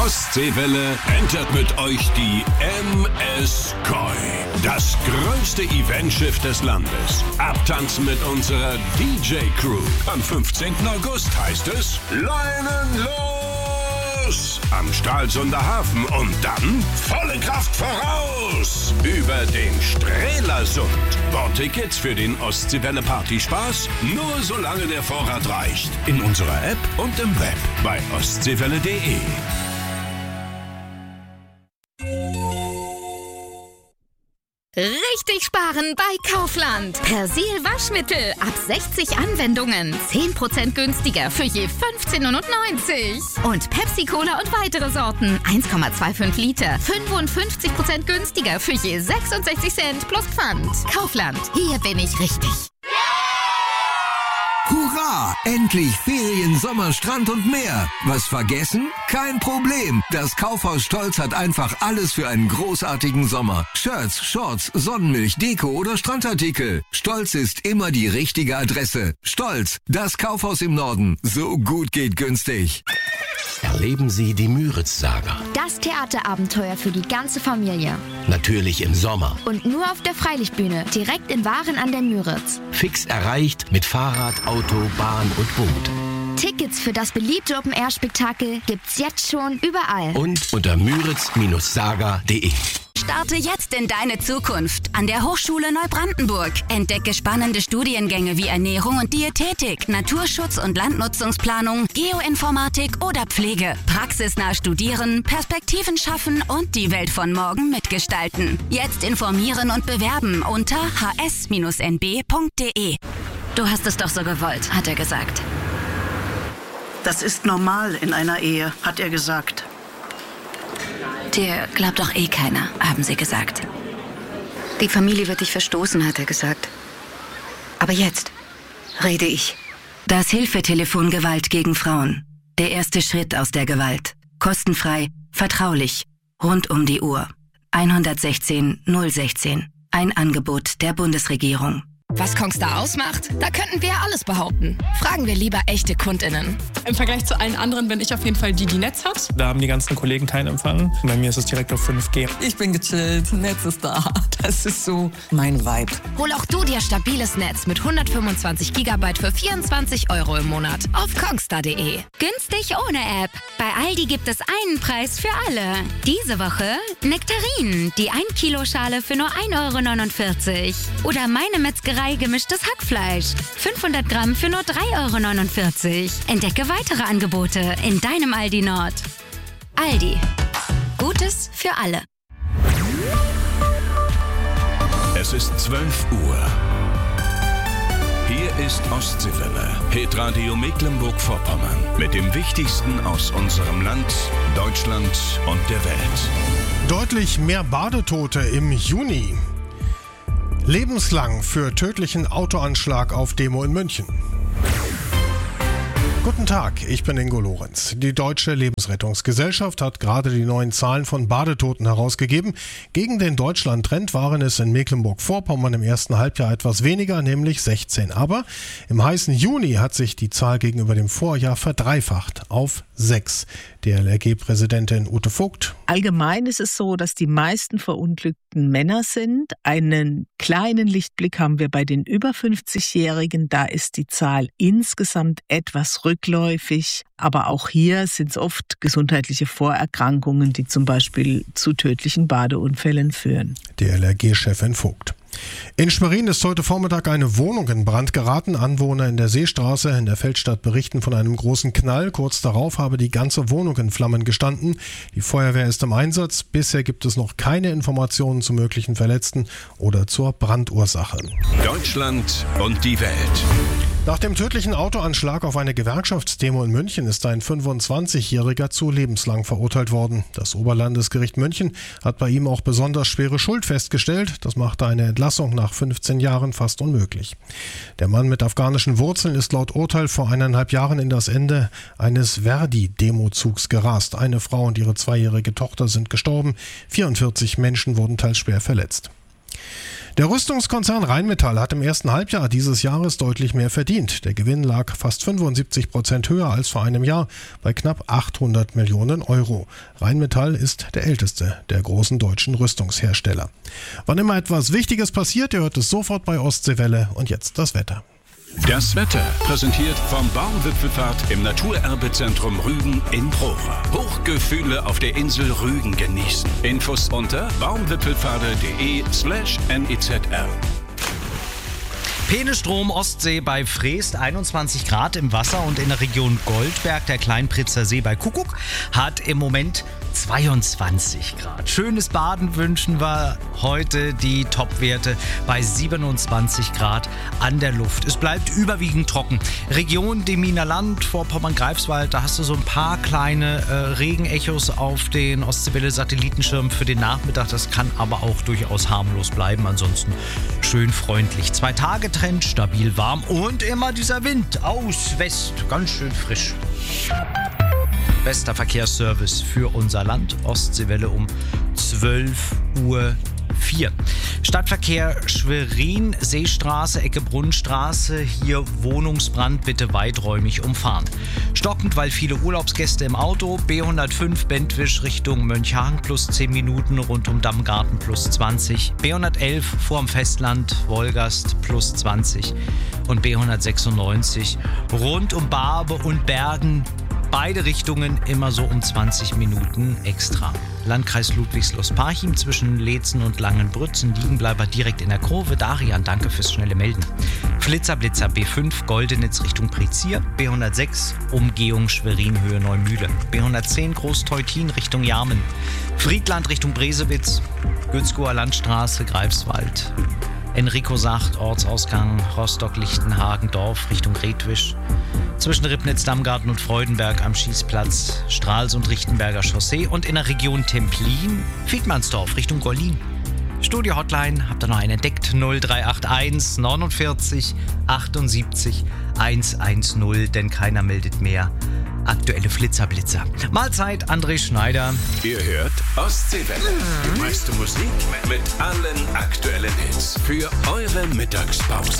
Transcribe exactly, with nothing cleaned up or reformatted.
Ostseewelle entert mit euch die M S Koi. Das größte Eventschiff des Landes. Abtanzen mit unserer D J-Crew. Am fünfzehnten August heißt es Leinen los! Am Stralsunder Hafen und dann volle Kraft voraus! Über den Strelasund. Bordtickets für den Ostseewelle Partyspaß nur solange der Vorrat reicht. In unserer App und im Web bei ostseewelle punkt de. Richtig sparen bei Kaufland. Persil Waschmittel ab sechzig Anwendungen. zehn Prozent günstiger für je fünfzehn neunundneunzig. Und Pepsi Cola und weitere Sorten. eins Komma fünfundzwanzig Liter. fünfundfünfzig Prozent günstiger für je sechsundsechzig Cent plus Pfand. Kaufland. Hier bin ich richtig. Hurra! Endlich Ferien, Sommer, Strand und mehr. Was vergessen? Kein Problem. Das Kaufhaus Stolz hat einfach alles für einen großartigen Sommer. Shirts, Shorts, Sonnenmilch, Deko oder Strandartikel. Stolz ist immer die richtige Adresse. Stolz, das Kaufhaus im Norden. So gut geht günstig. Erleben Sie die Müritz-Saga. Das Theaterabenteuer für die ganze Familie. Natürlich im Sommer. Und nur auf der Freilichtbühne, direkt in Waren an der Müritz. Fix erreicht mit Fahrrad, Auto, Bahn und Boot. Tickets für das beliebte Open-Air-Spektakel gibt's jetzt schon überall. Und unter müritz Saga punkt de. Starte jetzt in deine Zukunft an der Hochschule Neubrandenburg. Entdecke spannende Studiengänge wie Ernährung und Diätetik, Naturschutz und Landnutzungsplanung, Geoinformatik oder Pflege. Praxisnah studieren, Perspektiven schaffen und die Welt von morgen mitgestalten. Jetzt informieren und bewerben unter h s n b punkt de. Du hast es doch so gewollt, hat er gesagt. Das ist normal in einer Ehe, hat er gesagt. Dir glaubt doch eh keiner, haben sie gesagt. Die Familie wird dich verstoßen, hat er gesagt. Aber jetzt rede ich. Das Hilfetelefon Gewalt gegen Frauen. Der erste Schritt aus der Gewalt. Kostenfrei, vertraulich, rund um die Uhr. eins eins sechs null ein sechs. Ein Angebot der Bundesregierung. Was Kongstar ausmacht? Da könnten wir ja alles behaupten. Fragen wir lieber echte KundInnen. Im Vergleich zu allen anderen bin ich auf jeden Fall die, die Netz hat. Da haben die ganzen Kollegen keinen Empfang. Bei mir ist es direkt auf fünf G. Ich bin gechillt, Netz ist da. Das ist so mein Vibe. Hol auch du dir stabiles Netz mit hundertfünfundzwanzig Gigabyte für vierundzwanzig Euro im Monat auf kongstar punkt de. Günstig ohne App. Bei Aldi gibt es einen Preis für alle. Diese Woche Nektarinen, die ein Kilo Schale für nur ein Euro neunundvierzig. Oder meine Metzgerei gemischtes Hackfleisch. fünfhundert Gramm für nur drei Euro neunundvierzig. Entdecke weitere Angebote in deinem Aldi Nord. Aldi. Gutes für alle. Es ist zwölf Uhr. Hier ist Ostseewelle, Hitradio Mecklenburg-Vorpommern. Mit dem Wichtigsten aus unserem Land, Deutschland und der Welt. Deutlich mehr Badetote im Juni. Lebenslang für tödlichen Autoanschlag auf Demo in München. Guten Tag, ich bin Ingo Lorenz. Die Deutsche Lebensrettungsgesellschaft hat gerade die neuen Zahlen von Badetoten herausgegeben. Gegen den Deutschland-Trend waren es in Mecklenburg-Vorpommern im ersten Halbjahr etwas weniger, nämlich sechzehn. Aber im heißen Juni hat sich die Zahl gegenüber dem Vorjahr verdreifacht auf sechs. D L R G-Präsidentin Ute Vogt. Allgemein ist es so, dass die meisten Verunglückten Männer sind. Einen kleinen Lichtblick haben wir bei den über fünfzigjährigen. Da ist die Zahl insgesamt etwas rückläufig. Aber auch hier sind es oft gesundheitliche Vorerkrankungen, die zum Beispiel zu tödlichen Badeunfällen führen. D L R G-Chefin Vogt. In Schwerin ist heute Vormittag eine Wohnung in Brand geraten. Anwohner in der Seestraße in der Feldstadt berichten von einem großen Knall. Kurz darauf habe die ganze Wohnung in Flammen gestanden. Die Feuerwehr ist im Einsatz. Bisher gibt es noch keine Informationen zu möglichen Verletzten oder zur Brandursache. Deutschland und die Welt. Nach dem tödlichen Autoanschlag auf eine Gewerkschaftsdemo in München ist ein fünfundzwanzigjähriger zu lebenslang verurteilt worden. Das Oberlandesgericht München hat bei ihm auch besonders schwere Schuld festgestellt. Das machte eine Entlassung nach fünfzehn Jahren fast unmöglich. Der Mann mit afghanischen Wurzeln ist laut Urteil vor eineinhalb Jahren in das Ende eines Verdi-Demozugs gerast. Eine Frau und ihre zweijährige Tochter sind gestorben. vierundvierzig Menschen wurden teils schwer verletzt. Der Rüstungskonzern Rheinmetall hat im ersten Halbjahr dieses Jahres deutlich mehr verdient. Der Gewinn lag fast fünfundsiebzig Prozent höher als vor einem Jahr bei knapp achthundert Millionen Euro. Rheinmetall ist der älteste der großen deutschen Rüstungshersteller. Wann immer etwas Wichtiges passiert, ihr hört es sofort bei Ostseewelle. Und jetzt das Wetter. Das Wetter präsentiert vom Baumwipfelfahrt im Naturerbezentrum Rügen in Prora. Hochgefühle auf der Insel Rügen genießen. Infos unter baumwipfelfahrt.de slash nizr. Peenestrom Ostsee bei Freest, einundzwanzig Grad im Wasser, und in der Region Goldberg, der Kleinpritzer See bei Kuckuck, hat im Moment zweiundzwanzig Grad. Schönes Baden wünschen wir heute, die Topwerte bei siebenundzwanzig Grad an der Luft. Es bleibt überwiegend trocken. Region Deminer Land, Vorpommern-Greifswald, da hast du so ein paar kleine äh, Regenechos auf den Ostseewelle-Satellitenschirm für den Nachmittag. Das kann aber auch durchaus harmlos bleiben. Ansonsten schön freundlich. Zwei Tage Trend, stabil warm und immer dieser Wind aus West, ganz schön frisch. Bester Verkehrsservice für unser Land. Ostseewelle um zwölf Uhr vier. Stadtverkehr Schwerin, Seestraße, Ecke Brunnenstraße. Hier Wohnungsbrand, bitte weiträumig umfahren. Stockend, weil viele Urlaubsgäste im Auto. B hundertfünf Bentwisch Richtung Mönchhagen plus zehn Minuten, rund um Dammgarten plus zwanzig. B hundertelf vorm Festland, Wolgast plus zwanzig. Und B hundertsechsundneunzig rund um Barbe und Bergen. Beide Richtungen immer so um zwanzig Minuten extra. Landkreis Ludwigslust-Parchim zwischen Leetzen und Langenbrützen. Liegenbleiber direkt in der Kurve. Darian, danke fürs schnelle Melden. Flitzer-Blitzer B fünf Goldenitz Richtung Prezier. B hundertsechs Umgehung Schwerin Höhe Neumühle. B hundertzehn Großteutin Richtung Jarmen. Friedland Richtung Bresewitz. Günzguer Landstraße Greifswald. Enrico sagt Ortsausgang Rostock-Lichtenhagen-Dorf Richtung Redwisch. Zwischen Ribnitz, Dammgarten und Freudenberg am Schießplatz, Stralsund, Richtenberger Chaussee, und in der Region Templin, Fiedmannsdorf Richtung Gollin. Studio Hotline, habt ihr noch einen entdeckt? null drei acht eins neunundvierzig achtundsiebzig hundertzehn, denn keiner meldet mehr. Aktuelle Flitzerblitzer. Mahlzeit, André Schneider. Ihr hört Ostseewelle. Die meiste Musik mit allen aktuellen Hits für eure Mittagspause.